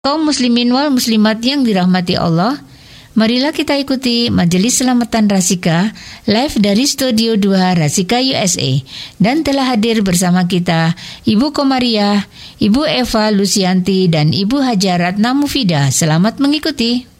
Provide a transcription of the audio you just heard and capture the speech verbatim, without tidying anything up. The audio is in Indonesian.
Kaum muslimin wal muslimat yang dirahmati Allah, marilah kita ikuti Majelis Selamatan Rasika live dari Studio dua Rasika U S A. Dan telah hadir bersama kita Ibu Komariah, Ibu Eva Lusianti, dan Ibu Hajarat Namufida. Selamat mengikuti.